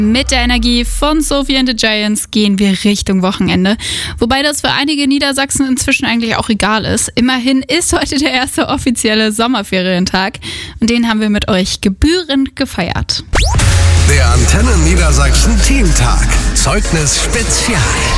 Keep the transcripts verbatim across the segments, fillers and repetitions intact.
Mit der Energie von Sophie and the Giants gehen wir Richtung Wochenende. Wobei das für einige Niedersachsen inzwischen eigentlich auch egal ist. Immerhin ist heute der erste offizielle Sommerferientag. Und den haben wir mit euch gebührend gefeiert. Der Antenne Niedersachsen Teamtag. Zeugnis Spezial.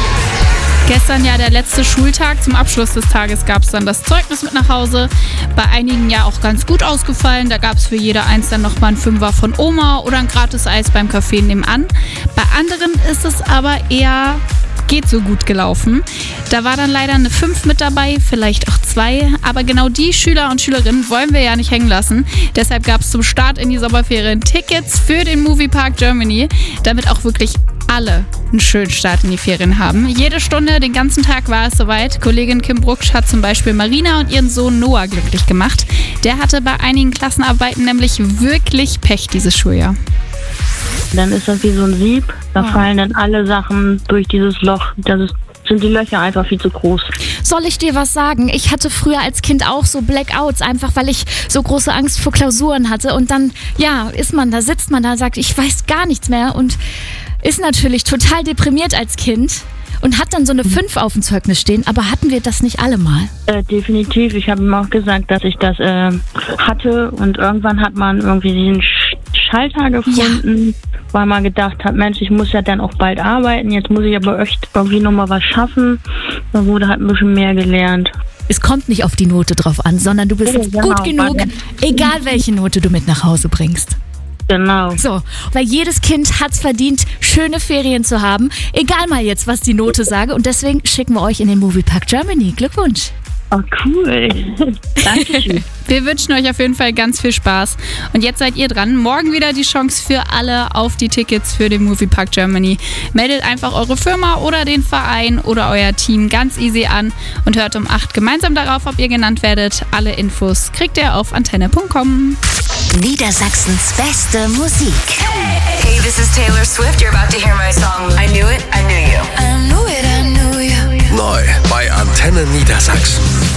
Gestern ja der letzte Schultag. Zum Abschluss des Tages gab es dann das Zeugnis mit nach Hause. Bei einigen ja auch ganz gut ausgefallen. Da gab es für jede eins dann nochmal einen Fünfer von Oma oder ein gratis Eis beim Café nebenan. Bei anderen ist es aber eher geht so gut gelaufen. Da war dann leider eine fünf mit dabei, vielleicht auch zwei. Aber genau die Schüler und Schülerinnen wollen wir ja nicht hängen lassen. Deshalb gab es zum Start in die Sommerferien Tickets für den Moviepark Germany, damit auch wirklich alle einen schönen Start in die Ferien haben. Jede Stunde, den ganzen Tag war es soweit. Kollegin Kim Brucksch hat zum Beispiel Marina und ihren Sohn Noah glücklich gemacht. Der hatte bei einigen Klassenarbeiten nämlich wirklich Pech dieses Schuljahr. Dann ist das wie so ein Sieb. Da oh. fallen dann alle Sachen durch dieses Loch. Das ist, sind die Löcher einfach viel zu groß. Soll ich dir was sagen? Ich hatte früher als Kind auch so Blackouts, einfach weil ich so große Angst vor Klausuren hatte. Und dann, ja, ist man da, sitzt man da, sagt, ich weiß gar nichts mehr und ist natürlich total deprimiert als Kind. Und hat dann so eine fünf auf dem Zeugnis stehen, aber hatten wir das nicht alle mal? Äh, definitiv. Ich habe ihm auch gesagt, dass ich das äh, hatte und irgendwann hat man irgendwie diesen Sch- Schalter gefunden, ja. weil man gedacht hat, Mensch, ich muss ja dann auch bald arbeiten, jetzt muss ich aber echt irgendwie nochmal was schaffen. Da wurde halt ein bisschen mehr gelernt. Es kommt nicht auf die Note drauf an, sondern du bist ja, genau, gut genug, egal welche Note du mit nach Hause bringst. Genau. So, weil jedes Kind hat es verdient, schöne Ferien zu haben. Egal mal jetzt, was die Note sage. Und deswegen schicken wir euch in den Moviepark Germany. Glückwunsch. Oh, cool. Dankeschön. Wir wünschen euch auf jeden Fall ganz viel Spaß. Und jetzt seid ihr dran. Morgen wieder die Chance für alle auf die Tickets für den Moviepark Germany. Meldet einfach eure Firma oder den Verein oder euer Team ganz easy an und hört um acht gemeinsam darauf, ob ihr genannt werdet. Alle Infos kriegt ihr auf antenne punkt com. Niedersachsens beste Musik. Hey, this is Taylor Swift. You're about to hear my song.